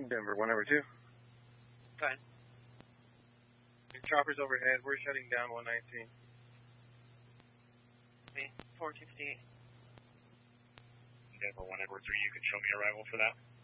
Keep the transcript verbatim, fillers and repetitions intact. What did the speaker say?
Denver, one over two. Fine. Choppers overhead, we're shutting down one nineteen. four sixty-eight. Denver, one Edward three, you can show me arrival for that.